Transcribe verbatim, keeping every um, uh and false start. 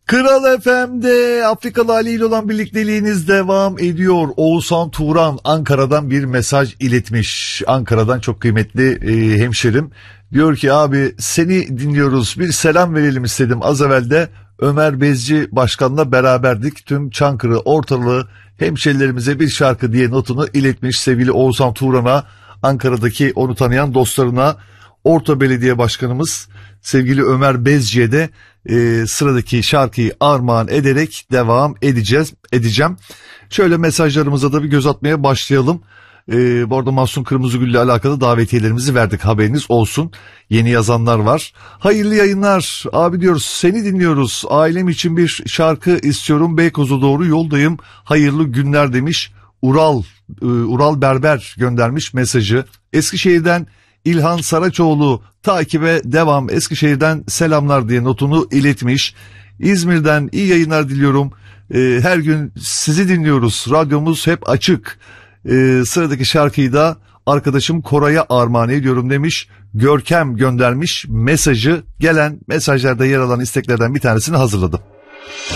Kral F M'de Afrikalı Ali ile olan birlikteliğiniz devam ediyor. Oğuzhan Turan Ankara'dan bir mesaj iletmiş. Ankara'dan çok kıymetli e, hemşerim. Diyor ki abi seni dinliyoruz, bir selam verelim istedim. Az evvel de Ömer Bezci Başkan'la beraberdik. Tüm Çankırı ortalığı hemşerilerimize bir şarkı diye notunu iletmiş sevgili Oğuzhan Turan'a, Ankara'daki onu tanıyan dostlarına. Orta Belediye Başkanımız sevgili Ömer Bezci'ye de e, sıradaki şarkıyı armağan ederek devam edeceğiz edeceğim. Şöyle mesajlarımıza da bir göz atmaya başlayalım. E, bu arada Mahsun Kırmızıgül ile alakalı davetiyelerimizi verdik, haberiniz olsun. Yeni yazanlar var. Hayırlı yayınlar abi diyoruz, seni dinliyoruz. Ailem için bir şarkı istiyorum, Beykoz'a doğru yoldayım. Hayırlı günler demiş. Ural e, Ural Berber göndermiş mesajı. Eskişehir'den İlhan Saraçoğlu takibe devam, Eskişehir'den selamlar diye notunu iletmiş. İzmir'den iyi yayınlar diliyorum. Ee, her gün sizi dinliyoruz. Radyomuz hep açık. Ee, sıradaki şarkıyı da arkadaşım Koray'a armağan ediyorum demiş. Görkem göndermiş mesajı. Gelen mesajlarda yer alan isteklerden bir tanesini hazırladım.